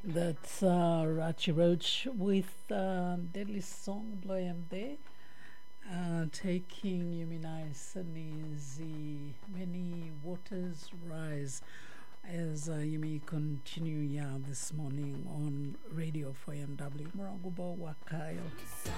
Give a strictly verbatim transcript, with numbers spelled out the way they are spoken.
That's uh, Rachi Roach with uh, Deadly Song Blow M Day. Uh, taking you mean nice and easy. Many waters rise as uh, you may continue yeah this morning on radio for M W Morangubo Wakayo.